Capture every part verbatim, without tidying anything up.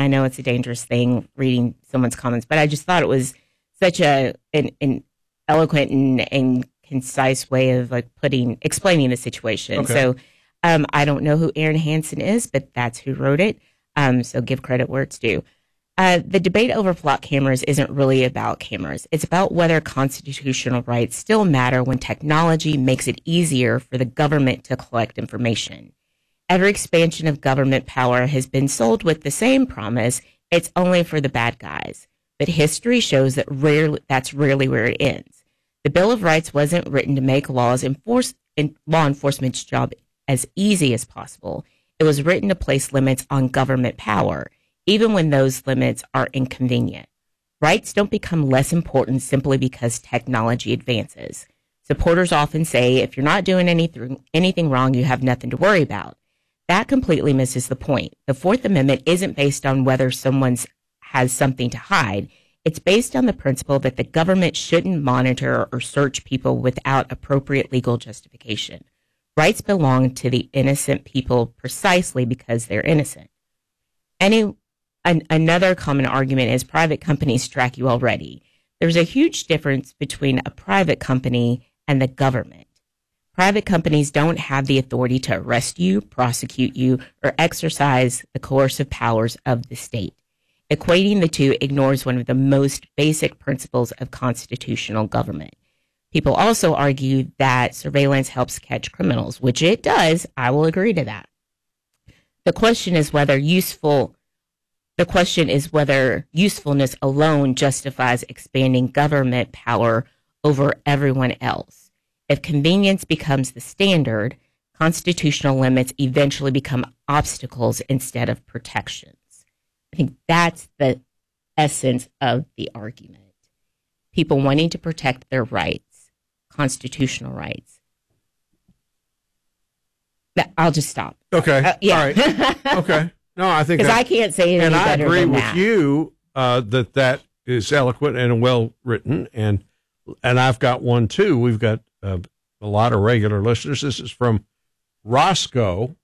I know it's a dangerous thing reading someone's comments, but I just thought it was such a an, an eloquent and, and concise way of like putting explaining the situation. Okay. So um, I don't know who Aaron Hansen is, but that's who wrote it. Um, so give credit where it's due. Uh, the debate over flock cameras isn't really about cameras. It's about whether constitutional rights still matter when technology makes it easier for the government to collect information. Every expansion of government power has been sold with the same promise: it's only for the bad guys. But history shows that rarely, that's rarely where it ends. The Bill of Rights wasn't written to make laws enforce, in, law enforcement's job as easy as possible. It was written to place limits on government power, even when those limits are inconvenient. Rights don't become less important simply because technology advances. Supporters often say if you're not doing anything, anything wrong, you have nothing to worry about. That completely misses the point. The Fourth Amendment isn't based on whether someone has something to hide. It's based on the principle that the government shouldn't monitor or search people without appropriate legal justification. Rights belong to the innocent people precisely because they're innocent. Any an, another common argument is private companies track you already. There's a huge difference between a private company and the government. Private companies don't have the authority to arrest you, prosecute you, or exercise the coercive powers of the state. Equating the two ignores one of the most basic principles of constitutional government. People also argue that surveillance helps catch criminals, which it does. I will agree to that. The question is whether useful, the question is whether usefulness alone justifies expanding government power over everyone else. If convenience becomes the standard, constitutional limits eventually become obstacles instead of protections. I think that's the essence of the argument. People wanting to protect their rights, constitutional rights. I'll just stop. Okay. Uh, yeah. All right. Okay. No, I think because I can't say anything and I better agree than with that. you uh, that that is eloquent and well written, and and I've got one too. We've got uh, a lot of regular listeners. This is from Roscoe.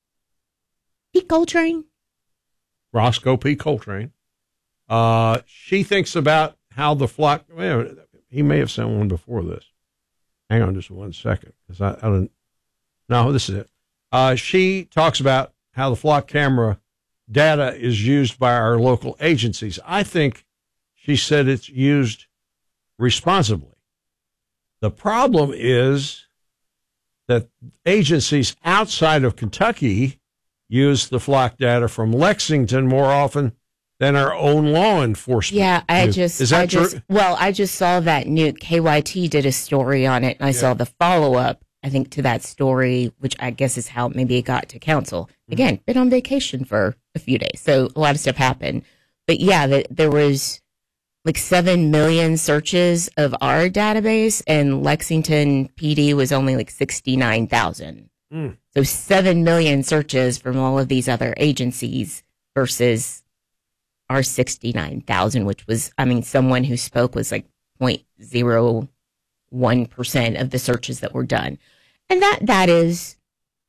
P. Coltrane. Roscoe P. Coltrane. Uh, she thinks about how the flock. Well, he may have sent one before this. Hang on just one second, because I, I don't. No, this is it. Uh, she talks about how the flock camera data is used by our local agencies. I think she said it's used responsibly. The problem is that agencies outside of Kentucky use the flock data from Lexington more often than our own law enforcement. Yeah, I use. just, is that I true? just, well, I just saw that new K Y T did a story on it, and I yeah. saw the follow up, I think, to that story, which I guess is how maybe it got to council. Again, been on vacation for a few days, so a lot of stuff happened. But yeah, the, there was like seven million searches of our database, and Lexington P D was only like sixty-nine thousand. Mm. So seven million searches from all of these other agencies versus our sixty-nine thousand, which was, I mean, someone who spoke was like zero point zero one percent of the searches that were done. And that that is,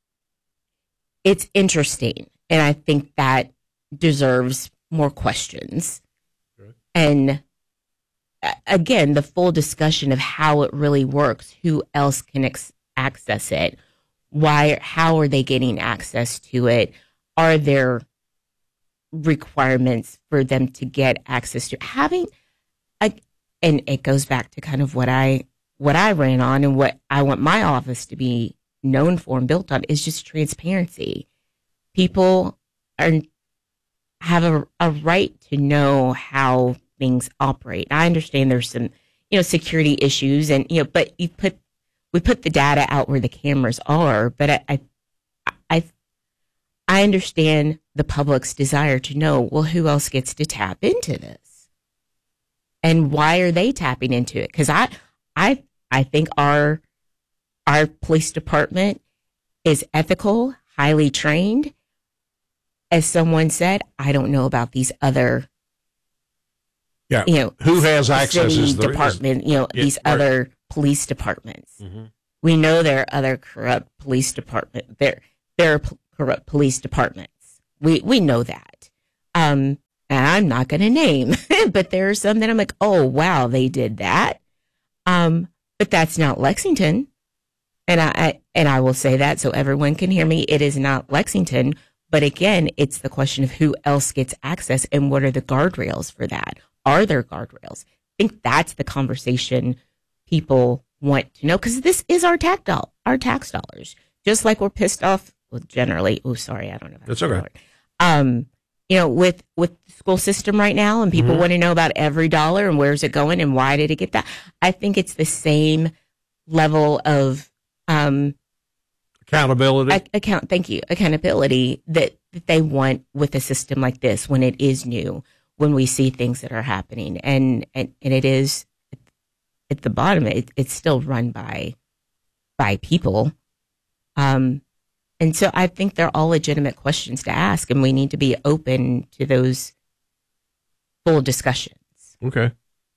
it's interesting. And I think that deserves more questions. Okay. And again, the full discussion of how it really works, who else can ex- access it, why, how are they getting access to it? Are there requirements for them to get access to having a, and it goes back to kind of what I, what I ran on and what I want my office to be known for and built on is just transparency. People are, have a, a right to know how things operate. I understand there's some, you know, security issues and, you know, but you put, we put the data out where the cameras are, but I, I, I, I understand the public's desire to know, well, who else gets to tap into this? And why are they tapping into it? Because I, I, I think our, our police department is ethical, highly trained. As someone said, I don't know about these other, yeah, you know, who has access city is the department, is, you know, yeah, these right. other police departments. Mm-hmm. We know there are other corrupt police department. There, there are p- corrupt police departments. We we know that. Um, I'm not going to name, but there are some that I'm like, oh, wow, they did that. Um, but that's not Lexington. And I, I and I will say that so everyone can hear me. It is not Lexington. But again, it's the question of who else gets access and what are the guardrails for that? Are there guardrails? I think that's the conversation people want to know, because this is our tax doll, our tax dollars. Just like we're pissed off, well, generally. Oh, sorry, I don't know. That's okay. Um, you know, with with the school system right now, and people mm-hmm. want to know about every dollar and where's it going and why did it get that. I think it's the same level of um, accountability. A- account. Thank you, accountability that, that they want with a system like this when it is new, when we see things that are happening, and and, and it is at the bottom. It, it's still run by by people. Um, and so I think they're all legitimate questions to ask, and we need to be open to those full discussions. Okay.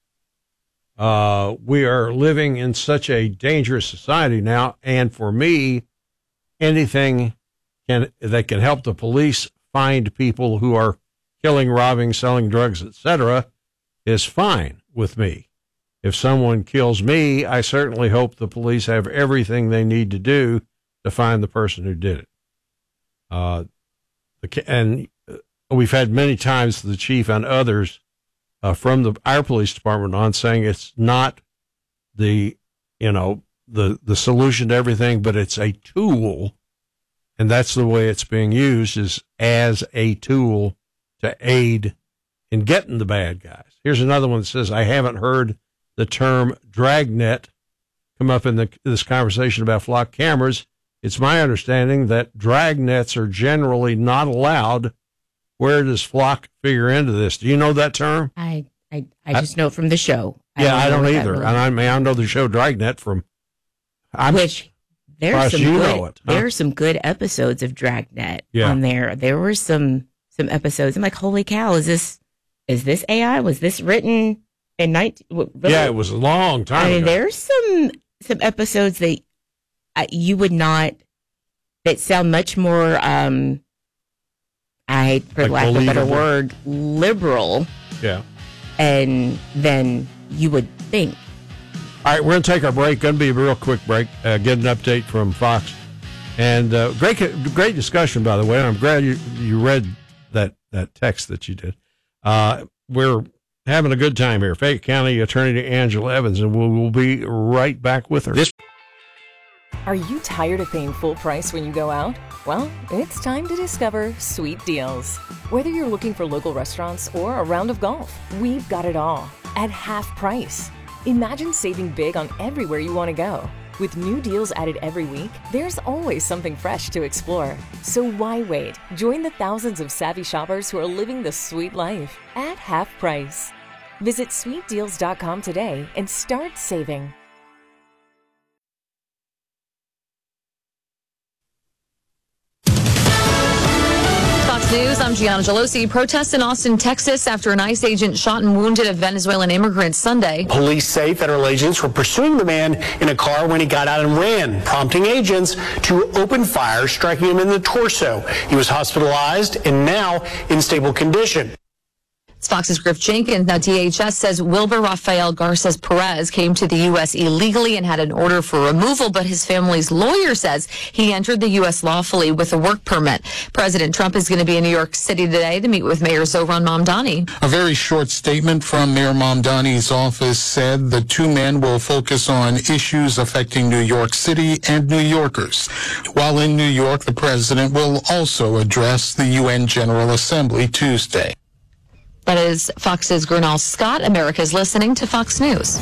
Uh, we are living in such a dangerous society now, and for me, anything can that can help the police find people who are killing, robbing, selling drugs, et cetera, is fine with me. If someone kills me, I certainly hope the police have everything they need to do to find the person who did it. Uh, the, and we've had many times the chief and others uh, from the our police department on saying it's not the you know the the solution to everything, but it's a tool, and that's the way it's being used, is as a tool to aid in getting the bad guys. Here's another one that says, I haven't heard the term dragnet come up in the, this conversation about flock cameras. It's my understanding that dragnets are generally not allowed. Where does flock figure into this? Do you know that term? I I, I just I, know it from the show. I yeah, don't I don't either. Really and I mean, I know the show Dragnet from. I'm, Which there's some you good, know it, huh? there are some good episodes of Dragnet yeah. on there. There were some some episodes. I'm like, holy cow! Is this is this A I? Was this written in nineteen? Really? Yeah, it was a long time. I mean, ago. there's some some episodes that uh, you would not that sound much more. Um, I, for like lack of a better believable. word, liberal. Yeah. And then you would think. All right, we're going to take our break. Going to be a real quick break. Uh, get an update from Fox. And uh, great great discussion, by the way. And I'm glad you, you read that, that text that you did. Uh, we're having a good time here. Fayette County Attorney Angela Evans, and we'll, we'll be right back with her. This- Are you tired of paying full price when you go out? Well, it's time to discover Sweet Deals. Whether you're looking for local restaurants or a round of golf, we've got it all at half price. Imagine saving big on everywhere you want to go. With new deals added every week, there's always something fresh to explore. So why wait? Join the thousands of savvy shoppers who are living the sweet life at half price. Visit sweet deals dot com today and start saving. News, I'm Gianna Gelosi. Protests in Austin, Texas after an ICE agent shot and wounded a Venezuelan immigrant Sunday. Police say federal agents were pursuing the man in a car when he got out and ran, prompting agents to open fire, striking him in the torso. He was hospitalized and now in stable condition. It's Fox's Griff Jenkins. Now, D H S says Wilber Rafael Garces Perez came to the U S illegally and had an order for removal, but his family's lawyer says he entered the U S lawfully with a work permit. President Trump is going to be in New York City today to meet with Mayor Zohran Mamdani. A very short statement from Mayor Mamdani's office said the two men will focus on issues affecting New York City and New Yorkers. While in New York, the president will also address the U N General Assembly Tuesday. That is Fox's Gernal Scott. America's listening to Fox News.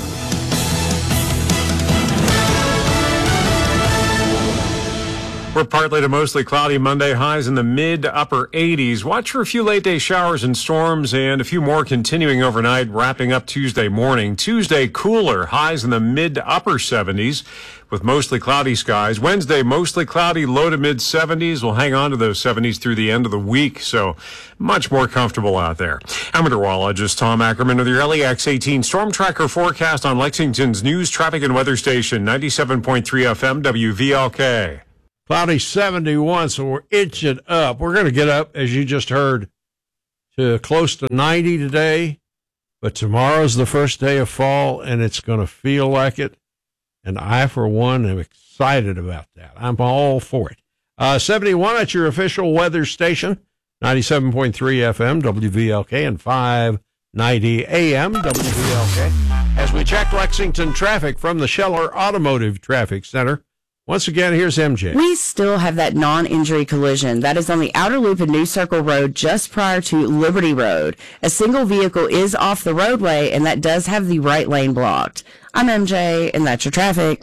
We're partly to mostly cloudy Monday, highs in the mid to upper eighties. Watch for a few late day showers and storms and a few more continuing overnight, wrapping up Tuesday morning. Tuesday cooler, highs in the mid to upper seventies with mostly cloudy skies. Wednesday, mostly cloudy, low to mid seventies. We'll hang on to those seventies through the end of the week, so much more comfortable out there. I'm meteorologist Tom Ackerman with your L E X eighteen Storm Tracker forecast on Lexington's news, traffic, and weather station, ninety-seven point three F M W V L K. Cloudy seventy-one, so we're itching up. We're going to get up, as you just heard, to close to ninety today, but tomorrow's the first day of fall, and it's going to feel like it. And I, for one, am excited about that. I'm all for it. Uh, seventy-one at your official weather station, ninety-seven point three F M, W V L K, and five ninety A M, W V L K. As we check Lexington traffic from the Scheller Automotive Traffic Center, once again, here's M J. We still have that non-injury collision. That is on the outer loop of New Circle Road just prior to Liberty Road. A single vehicle is off the roadway, and that does have the right lane blocked. I'm M J, and that's your traffic.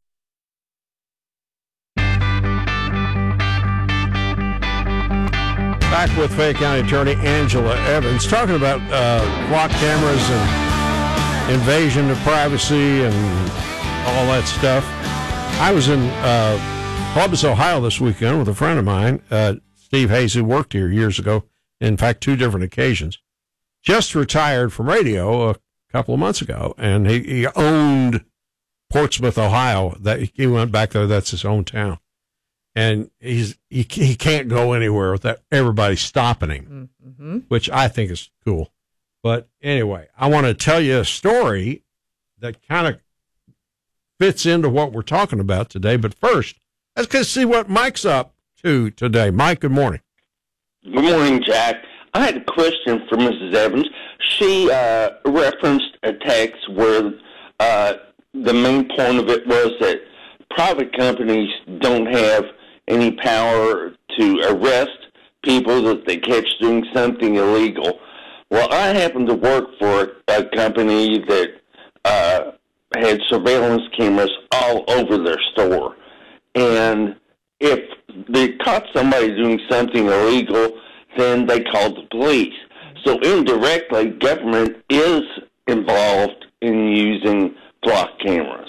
Back with Fayette County Attorney Angela Evans, talking about uh, block cameras and invasion of privacy and all that stuff. I was in uh, Columbus, Ohio this weekend with a friend of mine, uh, Steve Hayes, who worked here years ago, in fact, two different occasions. Just retired from radio a couple of months ago, and he, he owned Portsmouth, Ohio. That he went back there. That's his own town. And he's he, he can't go anywhere without everybody stopping him, mm-hmm. which I think is cool. But anyway, I want to tell you a story that kind of fits into what we're talking about today. But first, let's go see what Mike's up to today. Mike, good morning. Good morning, Jack. I had a question for Missus Evans. She uh, referenced a text where uh, the main point of it was that private companies don't have any power to arrest people that they catch doing something illegal. Well, I happen to work for a company that uh, had surveillance cameras all over their store. And if they caught somebody doing something illegal, then they called the police. So indirectly, government is involved in using block cameras.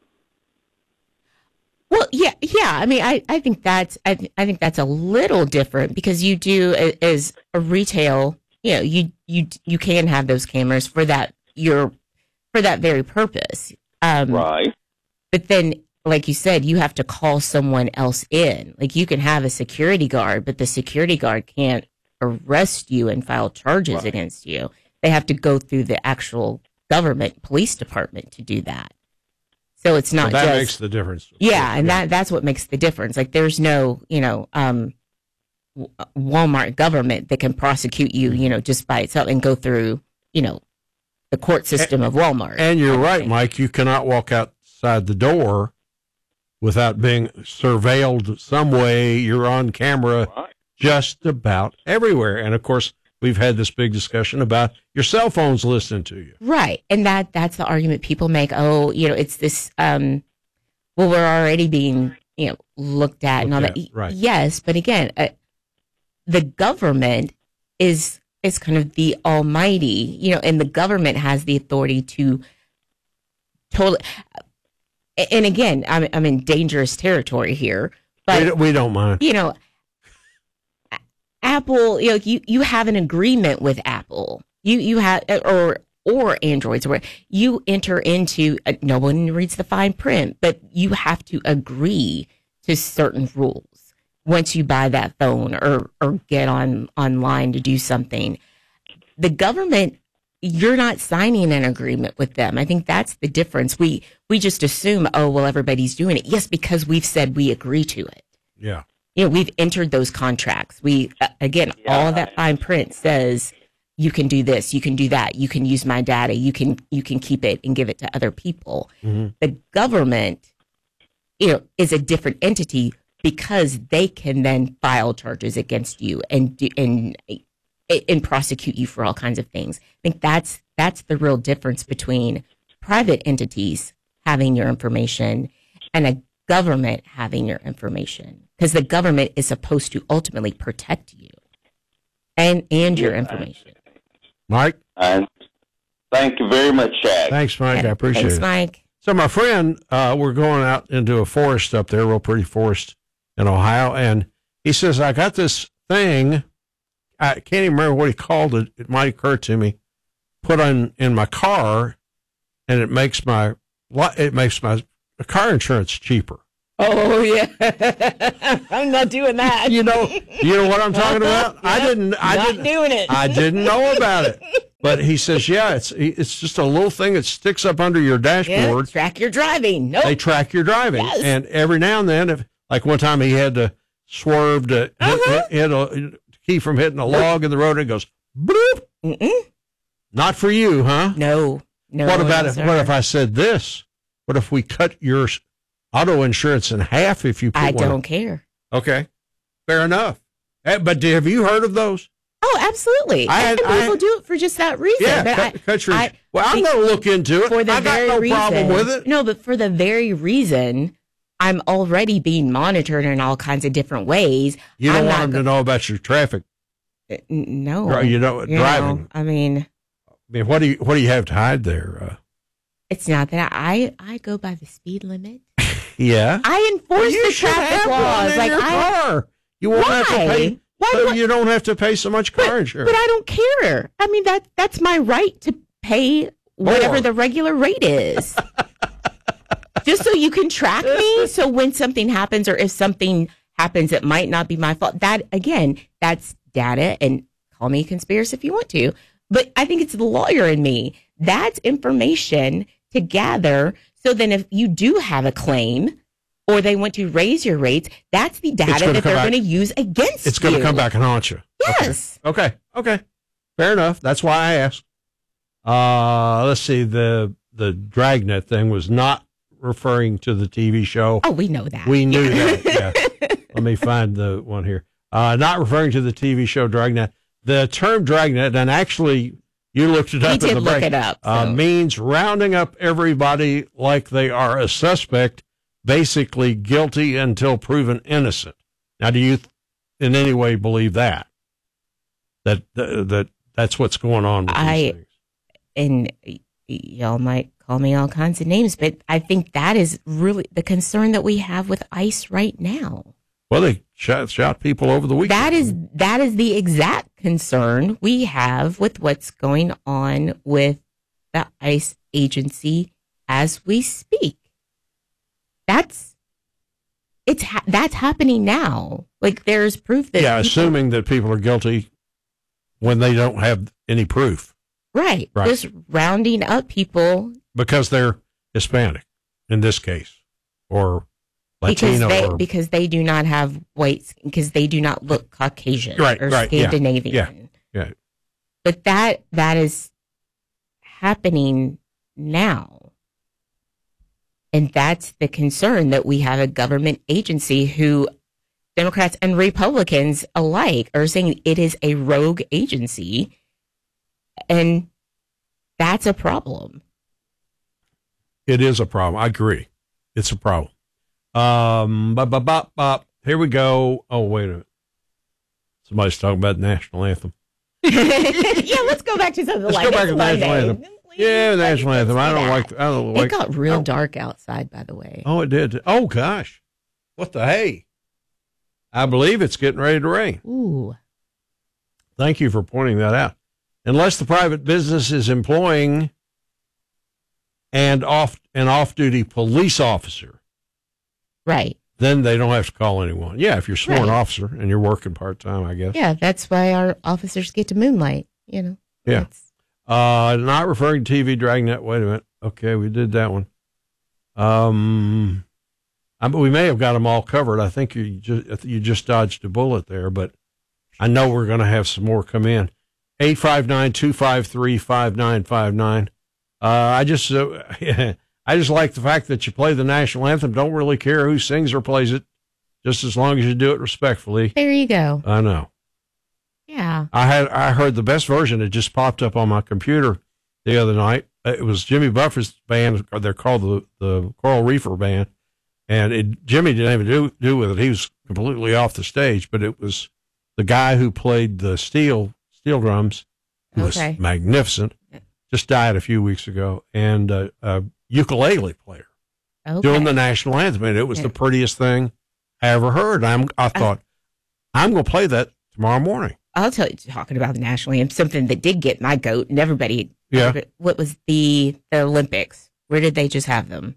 Well, yeah, yeah. I mean, I, I think that's I, th- I think that's a little different because you do as a retail, you know, you you you can have those cameras for that your for that very purpose. Um, right. But then, like you said, you have to call someone else in. Like you can have a security guard, but the security guard can't arrest you and file charges right. against you. They have to go through the actual government police department to do that. So it's not so that just, makes the difference. Yeah, and yeah. that that's what makes the difference. Like there's no, you know, um, Walmart government that can prosecute you, you know, just by itself and go through, you know, the court system and, of Walmart. And you're right, Mike. You cannot walk outside the door without being surveilled some way. You're on camera right. just about everywhere. And of course, we've had this big discussion about your cell phones listening to you. Right. And that that's the argument people make. Oh, you know, it's this, um, well, we're already being, you know, looked at looked and all at, that. Right. Yes. But again, uh, the government is, is kind of the almighty, you know, and the government has the authority to totally, and again, I'm, I'm in dangerous territory here, but we don't, we don't mind, you know, Apple, you know, you, you have an agreement with Apple. You you have or or Androids where you enter into uh, no one reads the fine print, but you have to agree to certain rules once you buy that phone or or get on online to do something. The government, you're not signing an agreement with them. I think that's the difference. We we just assume, oh well, everybody's doing it. Yes, because we've said we agree to it. Yeah. You know, we've entered those contracts. We, uh, again, yeah, all of that fine print says you can do this, you can do that, you can use my data, you can you can keep it and give it to other people. Mm-hmm. The government, you know, is a different entity because they can then file charges against you and do, and and prosecute you for all kinds of things. I think that's that's the real difference between private entities having your information and a government having your information. Because the government is supposed to ultimately protect you and and your information. Mike? And thank you very much, Shaq. Thanks, Mike. I appreciate Thanks, it. Thanks, Mike. So my friend, uh, we're going out into a forest up there, real pretty forest in Ohio, and he says, I got this thing, I can't even remember what he called it, it might occur to me, put on in my car, and it makes my it makes my car insurance cheaper. Oh yeah, I'm not doing that. You know, you know what I'm talking about. I didn't. I not didn't doing it. I didn't know about it. But he says, yeah, it's it's just a little thing that sticks up under your Yeah, dashboard. track your driving. Nope. They track your driving, Yes. and every now and then, if like one time he had to swerve to Uh-huh. hit, hit a to keep from hitting a log in the road, and it goes bloop. Mm-mm. Not for you, huh? No, no. What about no, if? sir. What if I said this? What if we cut your s- auto insurance in half if you put I one? don't care. Okay, fair enough. Eh, But have you heard of those? Oh, absolutely. I had- and I people had- do it for just that reason. Yeah, but cut, I, cut your. I- well, I'm be- going to look into it. for the I got very no reason, problem with it. No, but for the very reason, I'm already being monitored in all kinds of different ways. You don't I'm want not them to know about your traffic. go- N- No, Right, you know, driving. know, I mean, I mean, what do you what do you have to hide there? Uh, it's not that I I go by the speed limit. yeah, I enforce you the should traffic have laws. one in Like your I, car. You won't have to Why? pay. Why so do I- you don't have to pay so much car but, insurance. but I don't care. I mean that that's my right to pay whatever More. the regular rate is. Just so you can track me. So when something happens, or if something happens, it might not be my fault. That again, that's data, and call me a conspiracy if you want to. But I think it's the lawyer in me. That's information to gather. So then, if you do have a claim, or they want to raise your rates, that's the data gonna that come they're back- going to use against it's you. going to come back and haunt you. Yes. Okay. Okay. Fair enough. That's why I asked. Uh, let's see. The the Dragnet thing was not referring to the T V show. Oh, we know that. We knew that. Yeah. Let me find the one here. Uh, not referring to the T V show Dragnet. The term Dragnet, and actually you looked it We up in did the look break, it up, uh, so. means rounding up everybody like they are a suspect, basically guilty until proven innocent. Now, do you th- in any way believe that? That, that, that that's what's going on with these I- things? and y- y'all might call me all kinds of names, but I think that is really the concern that we have with ICE right now. Well, they shot, shot people over the weekend. That is that is the exact concern we have with what's going on with the ICE agency as we speak. That's it's ha- that's happening now. Like there's proof that yeah, people- assuming that people are guilty when they don't have any proof right, Right. just rounding up people because they're Hispanic in this case, or because Latino, they or because they do not have white because they do not look Caucasian Right, or right, yeah, Scandinavian. yeah, yeah. But that that is happening now. And that's the concern, that we have a government agency who Democrats and Republicans alike are saying it is a rogue agency. And that's a problem. It is a problem. I agree. It's a problem. Um, bop, bop, bop, bop. Here we go. Oh, wait a minute. Somebody's talking about the national anthem. Yeah, let's go back to something Let's like go back this to the national Monday. anthem. Yeah, the national Let's anthem. I do don't that. like. I don't like. It got real oh, dark outside, by the way. Oh, it did. Oh gosh, what the hey? I believe it's getting ready to rain. Ooh. Thank you for pointing that out. Unless the private business is employing and off an off-duty police officer, Right. then they don't have to call anyone. Yeah, if you're a sworn Right. officer and you're working part-time, I guess. Yeah, that's why our officers get to moonlight, you know. Yeah. That's- Uh, not referring to T V Dragnet. Wait a minute. Okay, we did that one. Um, I, we may have got them all covered. I think you just you just dodged a bullet there, but I know we're going to have some more come in. eight five nine, two five three, five nine five nine. Uh, I just uh, I just like the fact that you play the national anthem. Don't really care who sings or plays it, just as long as you do it respectfully. There you go. I know. Yeah. I had I heard the best version. It just popped up on my computer the other night. It was Jimmy Buffett's band. They're called the the Coral Reefer Band, and it, Jimmy didn't have to do do with it. He was completely off the stage. But it was the guy who played the steel steel drums, who Okay. was magnificent. Just died a few weeks ago, and uh, a ukulele player Okay. doing the national anthem. And it was Yeah. the prettiest thing I ever heard. I'm I thought I'm going to play that tomorrow morning. I'll tell you, talking about the national anthem, something that did get my goat, and everybody. Yeah. What was the, the Olympics? Where did they just have them?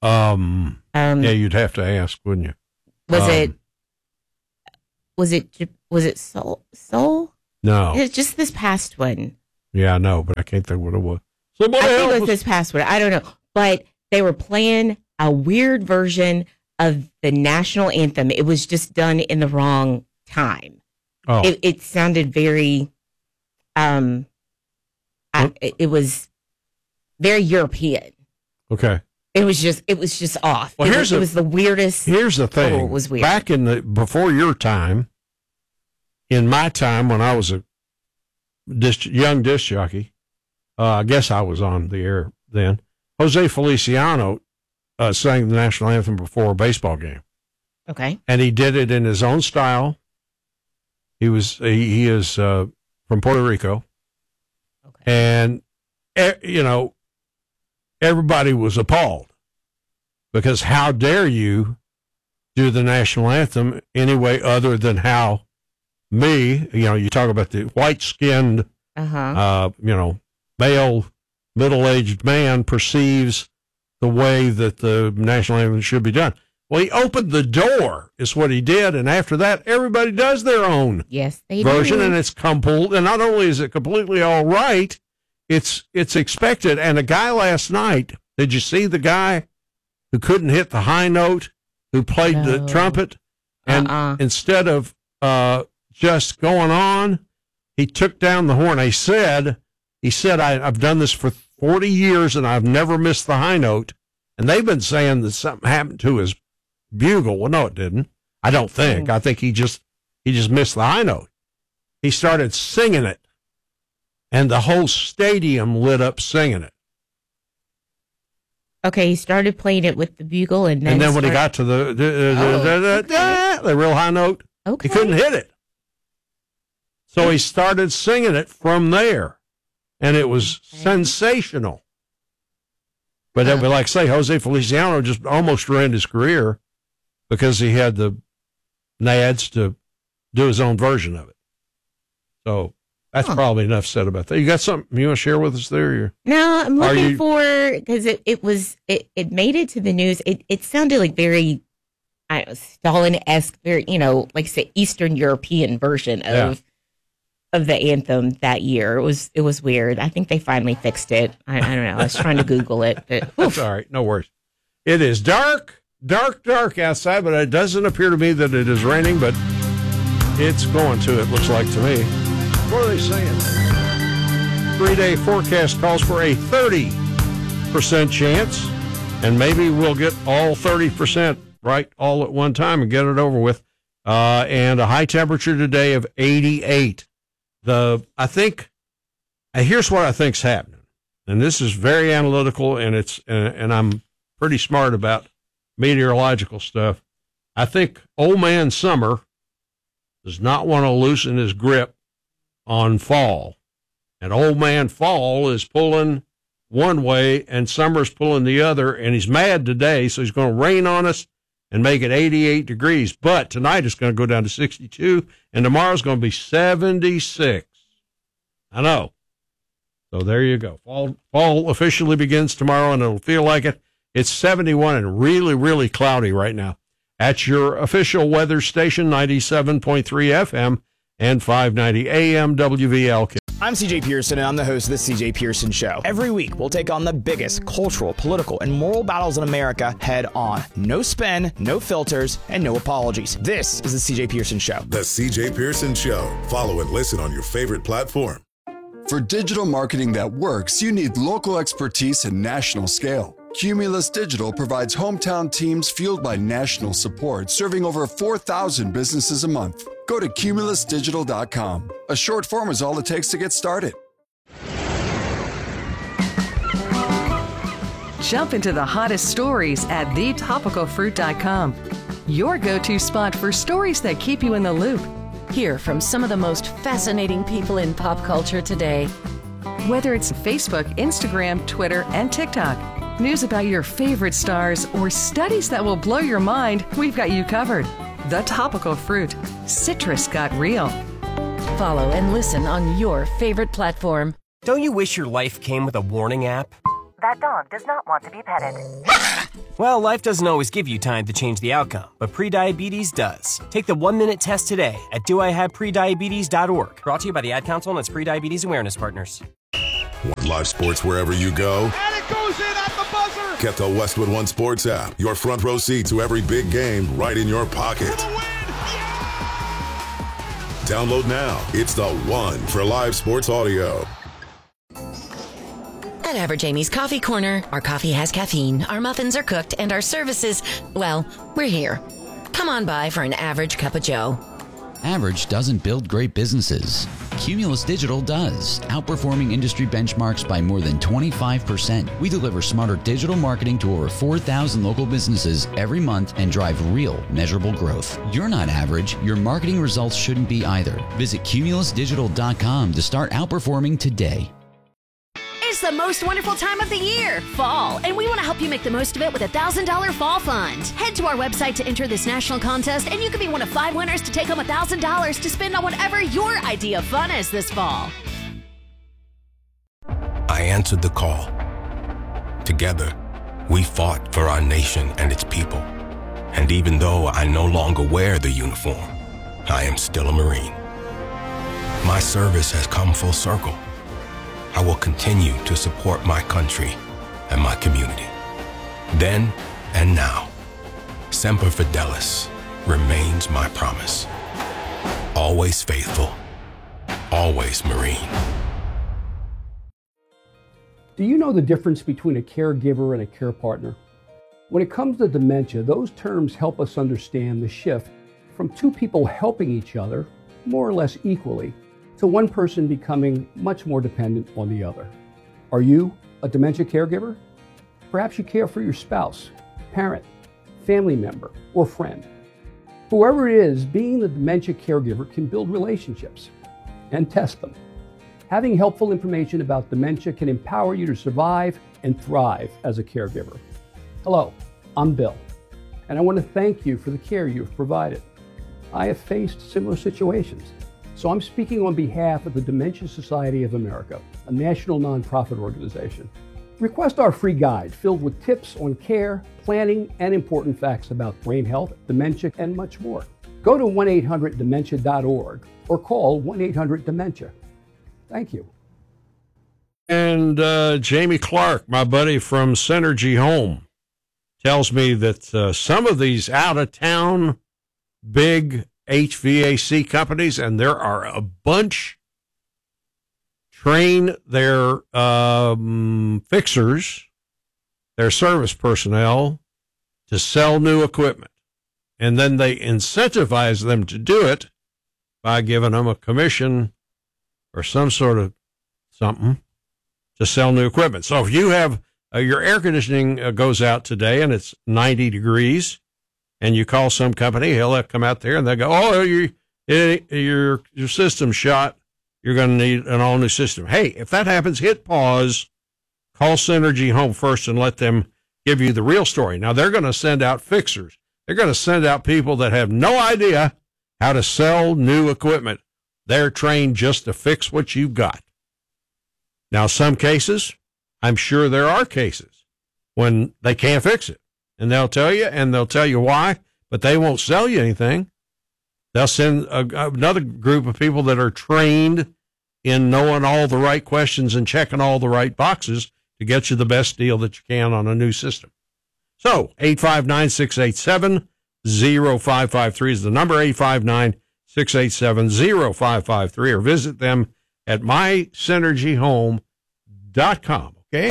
Um, Um, yeah, you'd have to ask, wouldn't you? Was um, it? Was it? Was it Soul? Soul? No. It's just this past one. Yeah, I know, but I can't think what it was. Somebody I think help it was us. this past one. I don't know, but they were playing a weird version of the national anthem. It was just done in the wrong time. Oh. It, it sounded very. Um, I, it, it was very European. Okay. It was just. It was just off. Well, it, here's was, a- it was the weirdest. Here's the thing. Oh, it was weird. Back in the before your time, in my time when I was a disc, young disc jockey, uh, I guess I was on the air then. Jose Feliciano uh, sang the national anthem before a baseball game, Okay. and he did it in his own style. He was he, he is uh, from Puerto Rico, Okay. and eh, you know everybody was appalled because how dare you do the national anthem any way other than how me, you know, you talk about the white-skinned, Uh-huh. uh, you know, male, middle-aged man perceives the way that the national anthem should be done. Well, he opened the door, is what he did, and after that, everybody does their own Yes, they version, do. and it's complete. And not only is it completely all right, it's it's expected. And a guy last night, did you see the guy who couldn't hit the high note, who played the No. trumpet, and Uh-uh. instead of uh, just going on, he took down the horn. He said, he said, I, I've done this for forty years and I've never missed the high note. And they've been saying that something happened to his bugle. Well, no, it didn't. I don't think. I think he just he just missed the high note. He started singing it, and the whole stadium lit up singing it. Okay, he started playing it with the bugle, and then And then when he start- got to the the, the, Oh, the, the, okay. the real high note, okay. he couldn't hit it. So he started singing it from there, and it was sensational. But it would, like say, Jose Feliciano just almost ruined his career because he had the nads to do his own version of it. So that's Huh. probably enough said about that. You got something you want to share with us there? You're, No, I'm Are looking you- for because it, it was it, it made it to the news. It it sounded like very I don't know, Stalin-esque, very you know, like say Eastern European version of Yeah. of the anthem that year. It was it was weird. I think they finally fixed it. I, I don't know. I was trying to Google it, but That's all right. No worries. It is dark, dark, dark outside, but it doesn't appear to me that it is raining, but it's going to, it looks like to me. What are they saying? Three-day forecast calls for a thirty percent chance, and maybe we'll get all thirty percent right all at one time and get it over with. Uh, and a high temperature today of eighty-eight. The I think, uh, here's what I think's happening. And this is very analytical, and it's and, and I'm pretty smart about meteorological stuff. I think old man summer does not want to loosen his grip on fall, and old man fall is pulling one way, and summer's pulling the other. And he's mad today, so he's going to rain on us and make it eighty-eight degrees. But tonight it's going to go down to sixty-two, and tomorrow's going to be seventy-six. I know. So there you go. Fall fall officially begins tomorrow, and it'll feel like it. It's seventy-one and really, really cloudy right now. At your official weather station, ninety-seven point three F M and five ninety A M W V L K. I'm C J Pearson, and I'm the host of The C J Pearson Show. Every week, we'll take on the biggest cultural, political, and moral battles in America head on. No spin, no filters, and no apologies. This is The C J Pearson Show. The C J Pearson Show. Follow and listen on your favorite platform. For digital marketing that works, you need local expertise and national scale. Cumulus Digital provides hometown teams fueled by national support, serving over four thousand businesses a month. Go to cumulus digital dot com. A short form is all it takes to get started. Jump into the hottest stories at the topical fruit dot com. Your go-to spot for stories that keep you in the loop. Hear from some of the most fascinating people in pop culture today. Whether it's Facebook, Instagram, Twitter, and TikTok, news about your favorite stars, or studies that will blow your mind, we've got you covered. The Topical Fruit. Citrus got real. Follow and listen on your favorite platform. Don't you wish your life came with a warning app? That dog does not want to be petted. Well, life doesn't always give you time to change the outcome, but prediabetes does. Take the one-minute test today at do I have prediabetes dot org. Brought to you by the Ad Council and its Prediabetes Awareness Partners. Want live sports wherever you go? And it goes in at the buzzer! Get the Westwood One Sports app. Your front row seat to every big game right in your pocket. For the win! Download now. It's the one for live sports audio. At Average Amy's Coffee Corner, our coffee has caffeine, our muffins are cooked, and our services, well, we're here. Come on by for an average cup of joe. Average doesn't build great businesses. Cumulus Digital does, outperforming industry benchmarks by more than twenty-five percent. We deliver smarter digital marketing to over four thousand local businesses every month and drive real, measurable growth. You're not average. Your marketing results shouldn't be either. Visit cumulus digital dot com to start outperforming today. It's the most wonderful time of the year, fall, and we want to help you make the most of it with a one thousand dollars Fall Fund. Head to our website to enter this national contest, and you could be one of five winners to take home one thousand dollars to spend on whatever your idea of fun is this fall. I answered the call. Together, we fought for our nation and its people. And even though I no longer wear the uniform, I am still a Marine. My service has come full circle. I will continue to support my country and my community. Then and now, Semper Fidelis remains my promise. Always faithful, always Marine. Do you know the difference between a caregiver and a care partner? When it comes to dementia, those terms help us understand the shift from two people helping each other, more or less equally, to one person becoming much more dependent on the other. Are you a dementia caregiver? Perhaps you care for your spouse, parent, family member, or friend. Whoever it is, being the dementia caregiver can build relationships and test them. Having helpful information about dementia can empower you to survive and thrive as a caregiver. Hello, I'm Bill, and I want to thank you for the care you've provided. I have faced similar situations. So I'm speaking on behalf of the Dementia Society of America, a national nonprofit organization. Request our free guide filled with tips on care, planning, and important facts about brain health, dementia, and much more. Go to one eight hundred dementia dot org or call one eight hundred dementia. Thank you. And uh, Jamie Clark, my buddy from Synergy Home, tells me that uh, some of these out-of-town big H V A C companies, and there are a bunch, train their um, fixers, their service personnel, to sell new equipment. And then they incentivize them to do it by giving them a commission or some sort of something to sell new equipment. So if you have uh, your air conditioning uh, goes out today and it's ninety degrees, and you call some company, he'll come out there and they'll go, oh, your, your, your system's shot. You're going to need an all new system. Hey, if that happens, hit pause, call Synergy Home first and let them give you the real story. Now, they're going to send out fixers. They're going to send out people that have no idea how to sell new equipment. They're trained just to fix what you've got. Now, some cases, I'm sure there are cases when they can't fix it. And they'll tell you, and they'll tell you why, but they won't sell you anything. They'll send a, another group of people that are trained in knowing all the right questions and checking all the right boxes to get you the best deal that you can on a new system. So, eight five nine, six eight seven, zero five five three is the number, eight five nine, six eight seven, zero five five three, or visit them at my synergy home dot com, okay?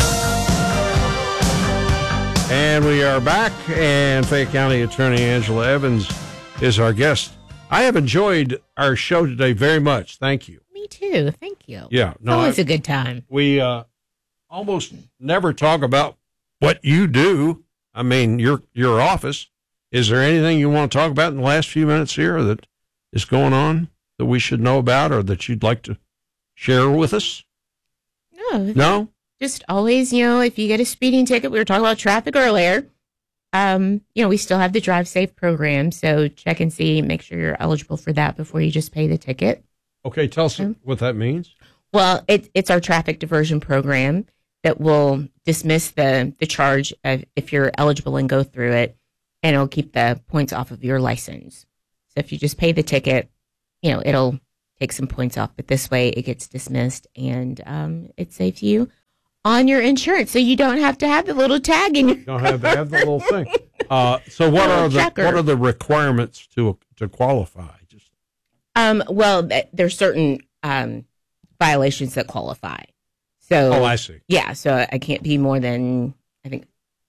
And we are back, and Fayette County Attorney Angela Evans is our guest. I have enjoyed our show today very much. Thank you. Me too. Thank you. Yeah. No, always I, a good time. We uh, almost never talk about what you do. I mean, your your office. Is there anything you want to talk about in the last few minutes here that is going on that we should know about or that you'd like to share with us? No. No? Just always, you know, if you get a speeding ticket, we were talking about traffic earlier, um, you know, we still have the Drive Safe program. So check and see, make sure you're eligible for that before you just pay the ticket. Okay, tell us um, what that means. Well, it, it's our traffic diversion program. that will dismiss the, the charge of, if you're eligible and go through it, and it'll keep the points off of your license. So if you just pay the ticket, you know, it'll take some points off, but this way it gets dismissed, and um, it saves you on your insurance, so you don't have to have the little tag in your You don't have to have the little thing. Uh, so what are the checker. what are the requirements to to qualify? Just Um, well, th- there's certain um, violations that qualify. So, Oh, I see. Yeah, so I can't be more than, I think,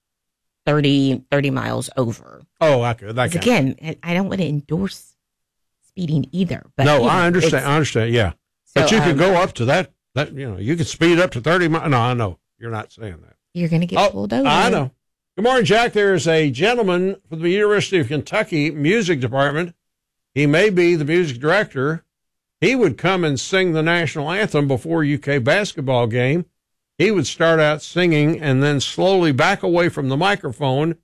thirty, thirty miles over. Oh, I could. That 'Cause kind of- again, I I don't want to endorse speeding either. But no, you know, I understand. it's- I understand. Yeah, So, but you can um, go up to that. That you know, you can speed up to thirty miles. No, I know you're not saying that. You're going to get Oh, pulled over. I know. Good morning, Jack. There's a gentleman from the University of Kentucky music department. He may be the music director. He would come and sing the national anthem before U K basketball game. He would start out singing and then slowly back away from the microphone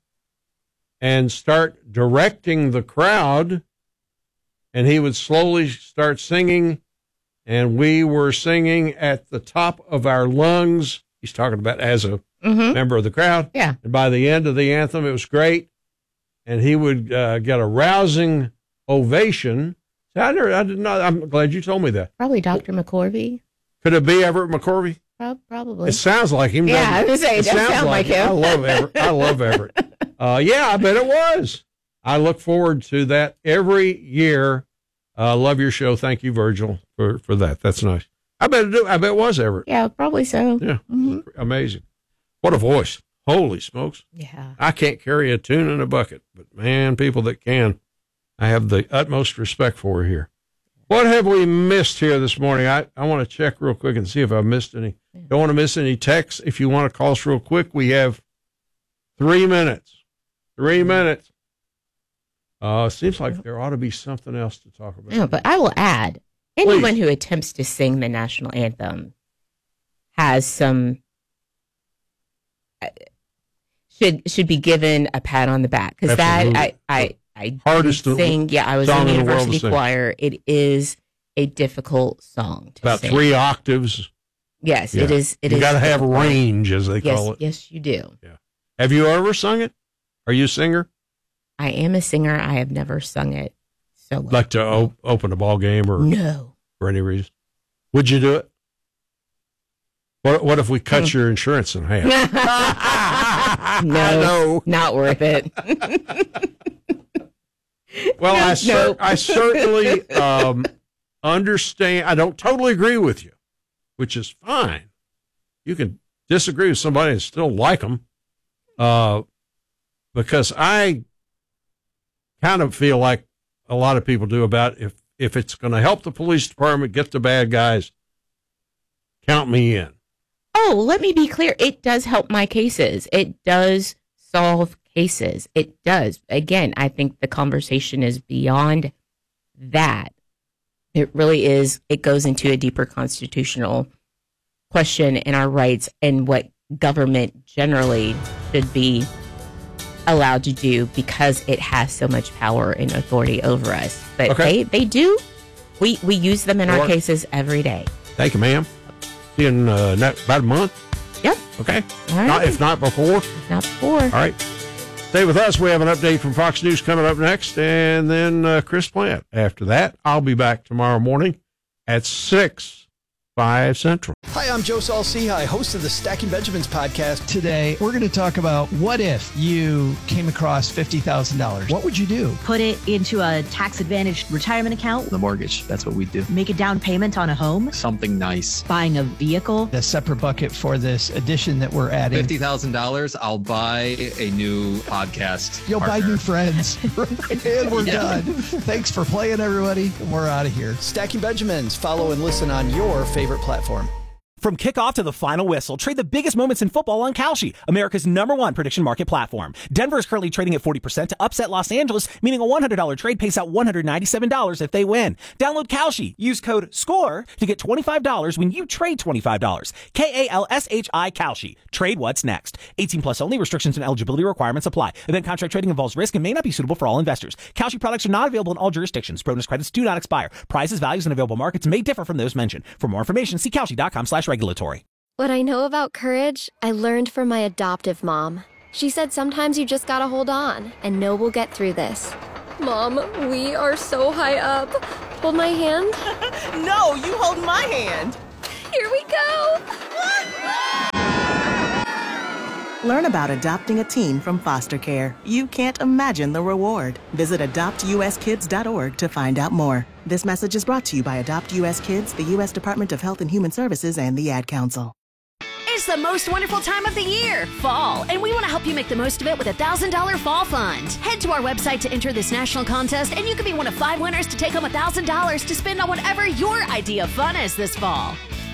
and start directing the crowd. And he would slowly start singing, and we were singing at the top of our lungs. He's talking about as a Mhm. member of the crowd. Yeah. And by the end of the anthem, it was great. And he would uh, get a rousing ovation. I, never, I did not. I'm glad you told me that. Probably Doctor McCorvey. Could it be Everett McCorvey? Prob- Probably. It sounds like him. Yeah, doesn't I it? was gonna say, it does sounds sound like him. I love Everett. I love Everett. Uh, yeah, I bet it was. I look forward to that every year. Uh, love your show. Thank you, Virgil, for, for that. That's nice. I bet it. do- I bet it was Everett. Yeah, probably so. Yeah, Mhm. amazing. What a voice! Holy smokes! Yeah. I can't carry a tune in a bucket, but man, people that can, I have the utmost respect for here. What have we missed here this morning? I, I want to check real quick and see if I missed any. Don't want to miss any texts. If you want to call us real quick, we have three minutes. Three minutes. Uh, seems like there ought to be something else to talk about. No, but I will add, anyone who attempts to sing the national anthem has some uh, should should be given a pat on the back, because that Absolutely. I I I Hardest did sing. Yeah, I was song in the in the world to university sing. choir. It is a difficult song to About sing. three octaves. Yes, Yeah. it is. It you is got to have difficult. range, as they yes, call it. Yes, you do. Yeah. Have you ever sung it? Are you a singer? I am a singer. I have never sung it solo. Like to o- open a ball game or No. for any reason? Would you do it? What What if we cut Hmm. your insurance in half? no, know. not worth it. Well, I No. cer- I certainly um, understand. I don't totally agree with you, which is fine. You can disagree with somebody and still like them, uh, because I kind of feel like a lot of people do about if if it's going to help the police department get the bad guys, count me in. Oh, let me be clear. It does help my cases. It does solve cases. It does. Again, I think the conversation is beyond that. It really is. It goes into a deeper constitutional question in our rights and what government generally should be allowed to do, because it has so much power and authority over us. But Okay. they, they do. We, we use them in our Sure. cases every day. Thank you, ma'am. See you in uh, not, about a month. Yep. Okay. All right. Not, if not before. If not before. All right. Stay with us. We have an update from Fox News coming up next, and then uh, Chris Plant. After that, I'll be back tomorrow morning at six, five Central. Hi, I'm Joe Saul-Sehy, host of the Stacking Benjamins podcast. Today, we're going to talk about what if you came across fifty thousand dollars. What would you do? Put it into a tax-advantaged retirement account. The mortgage, that's what we do. Make a down payment on a home. Something nice. Buying a vehicle. A separate bucket for this addition that we're adding. fifty thousand dollars, I'll buy a new podcast. You'll partner. buy new friends. And we're Yeah. done. Thanks for playing, everybody. We're out of here. Stacking Benjamins. Follow and listen on your favorite platform. From kickoff to the final whistle, trade the biggest moments in football on Kalshi, America's number one prediction market platform. Denver is currently trading at forty percent to upset Los Angeles, meaning a one hundred dollars trade pays out one hundred ninety-seven dollars if they win. Download Kalshi. Use code SCORE to get twenty-five dollars when you trade twenty-five dollars. K A L S H I Kalshi. Trade what's next. eighteen plus only. Restrictions and eligibility requirements apply. Event contract trading involves risk and may not be suitable for all investors. Kalshi products are not available in all jurisdictions. Bonus credits do not expire. Prices, values, and available markets may differ from those mentioned. For more information, see Kalshi dot com slash regulatory. What I know about courage, I learned from my adoptive mom. She said sometimes you just gotta hold on and know we'll get through this. Mom, we are so high up. Hold my hand. No, you hold my hand. Here we go. Learn about adopting a teen from foster care. You can't imagine the reward. Visit adopt u s kids dot org to find out more. This message is brought to you by Adopt U S Kids, the U S Department of Health and Human Services, and the Ad Council. It's the most wonderful time of the year, fall, and we want to help you make the most of it with a one thousand dollars fall fund. Head to our website to enter this national contest, and you could be one of five winners to take home one thousand dollars to spend on whatever your idea of fun is this fall.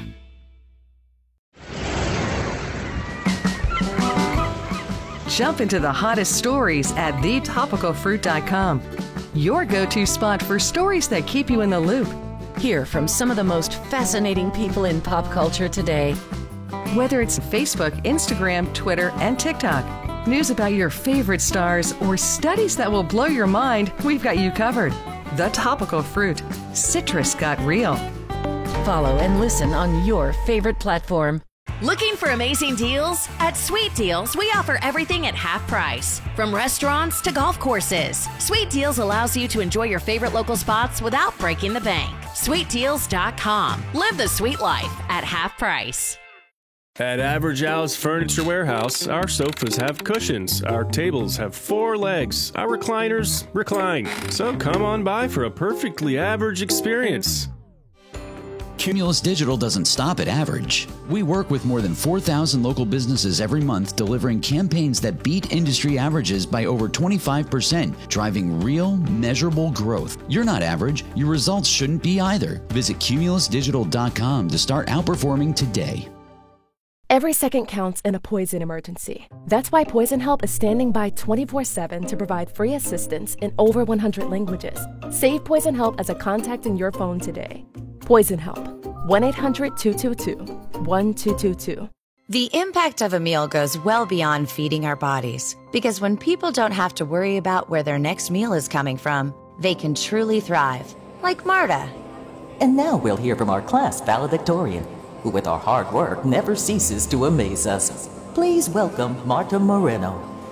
Jump into the hottest stories at the topical fruit dot com. Your go-to spot for stories that keep you in the loop. Hear from some of the most fascinating people in pop culture today. Whether it's Facebook, Instagram, Twitter, and TikTok, news about your favorite stars, or studies that will blow your mind, we've got you covered. The Topical Fruit. Citrus got real. Follow and listen on your favorite platform. Looking for amazing deals? At Sweet Deals, we offer everything at half price. From restaurants to golf courses, Sweet Deals allows you to enjoy your favorite local spots without breaking the bank. sweet deals dot com. Live the sweet life at half price. At Average Al's Furniture Warehouse, our sofas have cushions, our tables have four legs, our recliners recline. So come on by for a perfectly average experience. Cumulus Digital doesn't stop at average. We work with more than four thousand local businesses every month, delivering campaigns that beat industry averages by over twenty-five percent, driving real, measurable growth. You're not average. Your results shouldn't be either. Visit cumulus digital dot com to start outperforming today. Every second counts in a poison emergency. That's why Poison Help is standing by twenty-four seven to provide free assistance in over one hundred languages. Save Poison Help as a contact in your phone today. Poison Help, one eight hundred two two two one two two two. The impact of a meal goes well beyond feeding our bodies, because when people don't have to worry about where their next meal is coming from, they can truly thrive, like Marta. And now we'll hear from our class valedictorian, who with our hard work never ceases to amaze us. Please welcome Marta Moreno.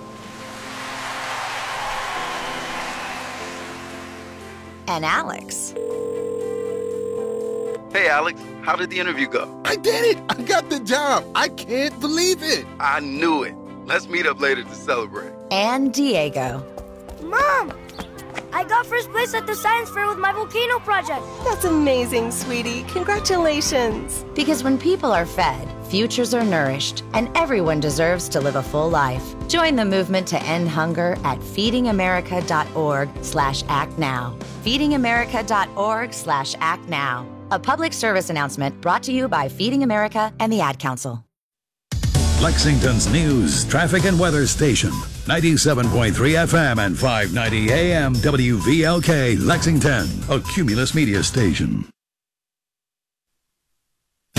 And Alex. Hey, Alex, how did the interview go? I did it! I got the job! I can't believe it! I knew it. Let's meet up later to celebrate. And Diego. Mom! I got first place at the science fair with my volcano project. That's amazing, sweetie. Congratulations. Because when people are fed, futures are nourished, and everyone deserves to live a full life. Join the movement to end hunger at feeding america dot org slash act now. feeding america dot org slash act now. A public service announcement brought to you by Feeding America and the Ad Council. Lexington's news, traffic, and weather station. ninety-seven point three F M and five ninety A M W V L K, Lexington, a Cumulus media station. The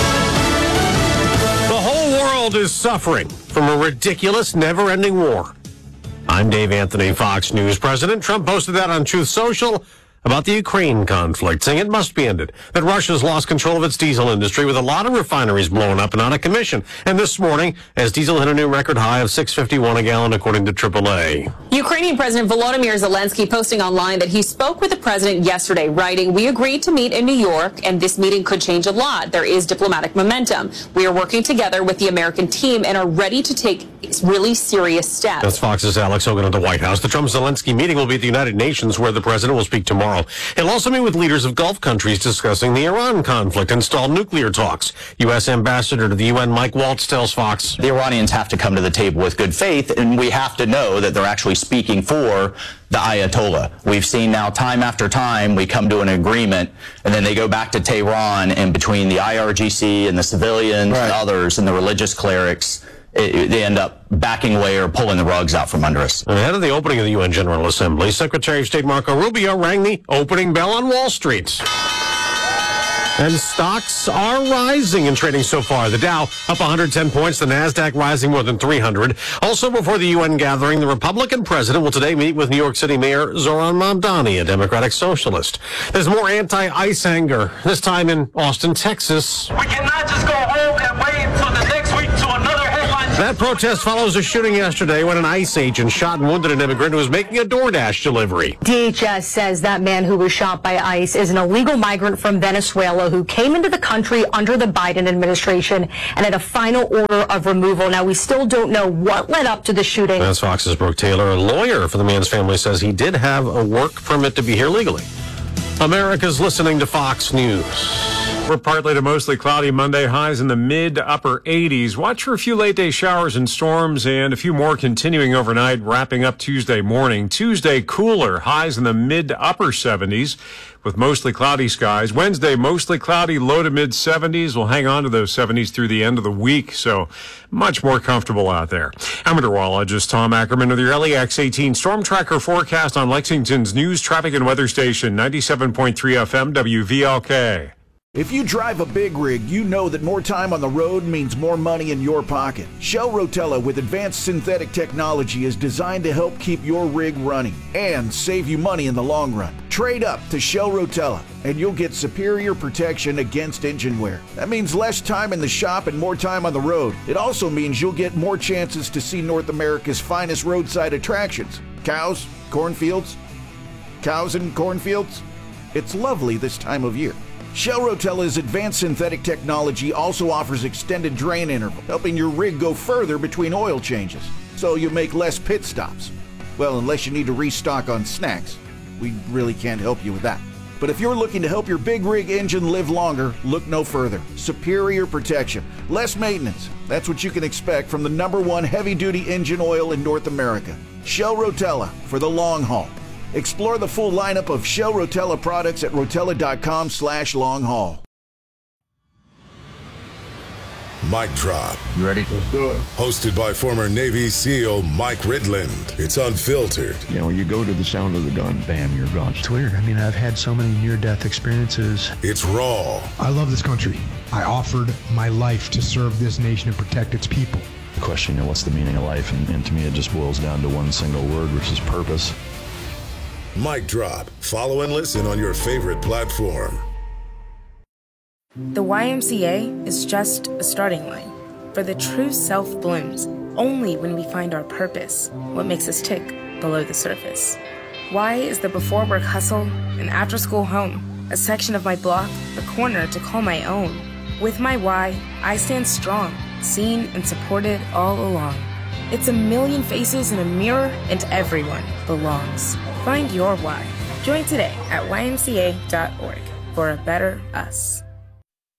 whole world is suffering from a ridiculous, never-ending war. I'm Dave Anthony, Fox News. President Trump posted that on Truth Social about the Ukraine conflict, saying it must be ended, that Russia's lost control of its diesel industry with a lot of refineries blown up and out of commission. And this morning, as diesel hit a new record high of six fifty-one a gallon, according to triple A. Ukrainian President Volodymyr Zelensky posting online that he spoke with the president yesterday, writing, "We agreed to meet in New York, and this meeting could change a lot. There is diplomatic momentum. We are working together with the American team and are ready to take really serious steps." That's Fox's Alex Hogan at the White House. The Trump-Zelensky meeting will be at the United Nations, where the president will speak tomorrow. He'll also meet with leaders of Gulf countries discussing the Iran conflict and stalled nuclear talks. U S Ambassador to the U N Mike Waltz tells Fox, "The Iranians have to come to the table with good faith, and we have to know that they're actually speaking for the Ayatollah. We've seen now time after time we come to an agreement, and then they go back to Tehran, and between the I R G C and the civilians right. and others and the religious clerics, It, they end up backing away or pulling the rugs out from under us." Ahead of the opening of the U N General Assembly, Secretary of State Marco Rubio rang the opening bell on Wall Street. And stocks are rising in trading so far. The Dow up one hundred ten points, the NASDAQ rising more than three hundred. Also before the U N gathering, the Republican president will today meet with New York City Mayor Zoran Mamdani, a Democratic socialist. There's more anti-ICE anger, this time in Austin, Texas. We cannot just go home and wait That protest follows a shooting yesterday when an ICE agent shot and wounded an immigrant who was making a DoorDash delivery. D H S says that man who was shot by ICE is an illegal migrant from Venezuela who came into the country under the Biden administration and had a final order of removal. Now, we still don't know what led up to the shooting. That's Fox's Brooke Taylor. A lawyer for the man's family says he did have a work permit to be here legally. America's listening to Fox News. We're partly to mostly cloudy Monday, highs in the mid to upper eighties. Watch for a few late day showers and storms and a few more continuing overnight, wrapping up Tuesday morning. Tuesday cooler, highs in the mid to upper seventies with mostly cloudy skies. Wednesday, mostly cloudy, low to mid seventies. We'll hang on to those seventies through the end of the week, so much more comfortable out there. I'm meteorologist Tom Ackerman with your L E X eighteen Storm Tracker forecast on Lexington's news, traffic, and weather station, ninety-seven point three F M W V L K. If you drive a big rig, you know that more time on the road means more money in your pocket. Shell Rotella with advanced synthetic technology is designed to help keep your rig running and save you money in the long run. Trade up to Shell Rotella and you'll get superior protection against engine wear. That means less time in the shop and more time on the road. It also means you'll get more chances to see North America's finest roadside attractions. Cows, cornfields, cows and cornfields. It's lovely this time of year. Shell Rotella's advanced synthetic technology also offers extended drain interval, helping your rig go further between oil changes, so you make less pit stops. Well, unless you need to restock on snacks. We really can't help you with that. But if you're looking to help your big rig engine live longer, look no further. Superior protection, less maintenance. That's what you can expect from the number one heavy-duty engine oil in North America. Shell Rotella for the long haul. Explore the full lineup of Shell Rotella products at rotella.com slash long haul. Mic Drop. You ready? Let's do it. Hosted by former Navy SEAL Mike Ridland. It's unfiltered. You know, you go to the sound of the gun, bam, you're gone. It's weird. I mean, I've had so many near-death experiences. It's raw. I love this country. I offered my life to serve this nation and protect its people. The question, you know, what's the meaning of life? And, and to me, it just boils down to one single word, which is purpose. Mic Drop. Follow and listen on your favorite platform. The Y M C A is just a starting line, for the true self blooms only when we find our purpose, what makes us tick below the surface. Y is the before work hustle, an after school home, a section of my block, a corner to call my own. With my Y, I stand strong, seen and supported all along. It's a million faces in a mirror, and everyone belongs. Find your why. Join today at Y M C A dot org for a better us.